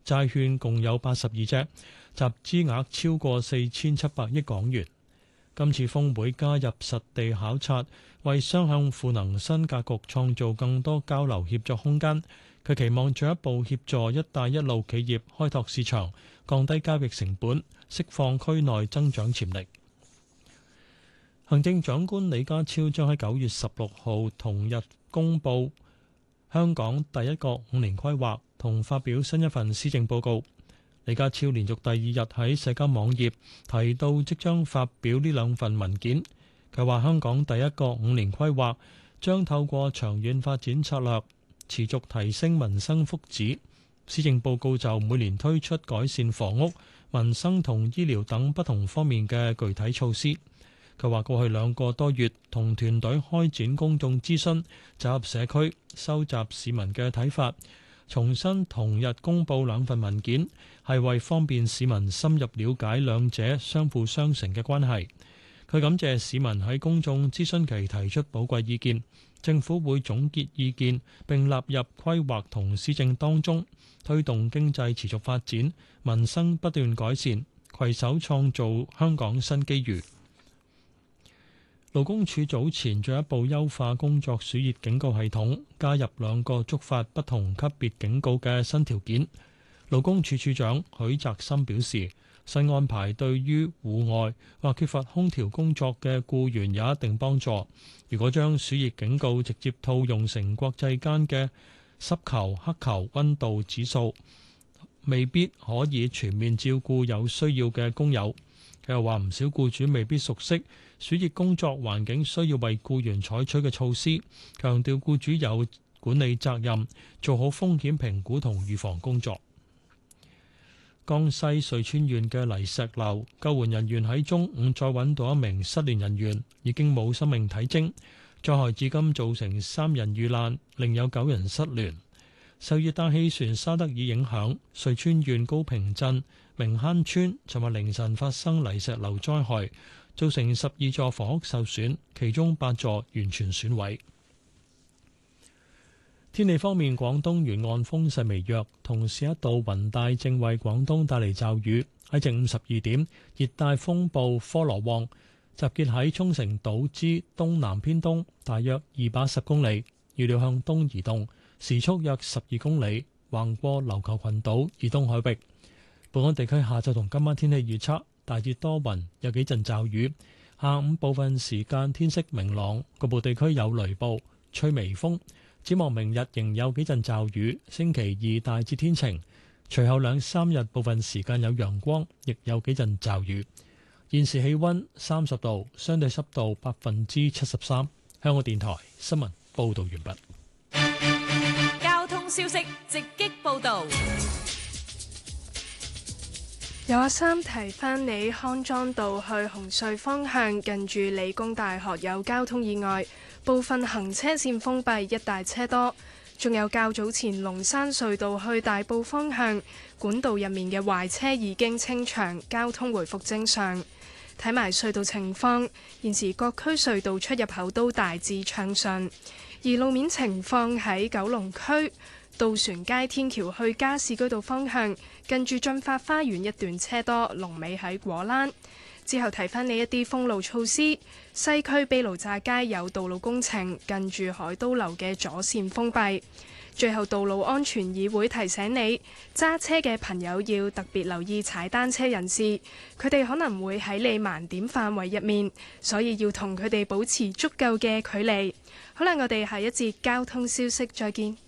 債券共有82隻，集資額超過4700億港元。今次峰會加入實地考察，為雙向賦能新格局創造更多交流協作空間。佢期望進一步協助一帶一路企業開拓市場，降低交易成本，釋放區內增長潛力。行政長官李家超將喺9月16號同日公布香港第一個5年規劃同發表新一份施政報告。李家超連續第二日喺社交網頁提到即將發表呢兩份文件。佢話香港第一個5年規劃將透過長遠發展策略持續提升民生福祉。施政報告就每年推出改善房屋、民生同醫療等不同方面嘅具體措施。佢話過去2個多月同團隊開展公眾諮詢，走入社區，收集市民嘅睇法。重新同日公布兩份文件，係為方便市民深入了解兩者相輔相成嘅關係。佢感謝市民喺公眾諮詢期提出寶貴意見，政府會總結意見並納入規劃同施政當中，推動經濟持續發展，民生不斷改善，攜手創造香港新機遇。勞工處早前進一步優化工作暑熱警告系統，加入2個觸發不同級別警告嘅新條件。勞工處處長許澤森表示，新安排對於戶外或缺乏空調工作嘅僱員有一定幫助。如果將暑熱警告直接套用成國際間嘅濕球、黑球溫度指數，未必可以全面照顧有需要嘅工友。佢又話唔少僱主未必熟悉暑熱工作環境需要為僱員採取嘅措施，強調僱主有管理責任，做好風險評估同預防工作。江西瑞川縣嘅泥石流，救援人員喺中午再揾到一名失聯人員，已經冇生命體徵。災害至今造成3人遇難，另有9人失聯。受熱帶氣旋沙德爾影響，瑞川縣高平鎮明坑村尋日凌晨發生泥石流災害，造成12座房屋受損，其中8座完全損毀。天氣方面，廣東沿岸風勢微弱，同時一道雲帶正為廣東帶嚟驟雨。喺正午12點，熱帶風暴科羅旺集結喺沖繩島之東南偏東，大約210公里，預料向東移動，時速約12公里，橫過琉球群島以東海域。本港地區下晝同今晚天氣預測，大致多雲，有幾陣驟雨。下午部分時間天色明朗，局部地區有雷暴，吹微風。展望明日仍有幾陣驟雨，星期2大致天晴，隨後2-3日部分時間有陽光，亦有幾陣驟雨。現時氣溫30度，相對濕度73%。香港電台新聞報道完畢。 交通消息直擊報道。 有阿三提翻你，康莊道去紅隧方向近住理工大學有交通意外，部分行車線封閉，一帶車多。仲有較早前龍山隧道去大埔方向管道入面嘅壞車已經清場，交通回復正常。睇埋隧道情況，現時各區隧道出入口都大致暢順，而路面情況喺九龍區渡船街天橋去加士居道方向，近住駿發花園一段車多，龍尾喺果欄。之後提翻你一啲封路措施，西區卑路乍街有道路工程，近住海都樓嘅左線封閉。最後，道路安全議會提醒你，揸車嘅朋友要特別留意踩單車人士，佢哋可能會喺你盲點範圍入面，所以要同佢哋保持足夠嘅距離。好啦，我哋下一節交通消息再見。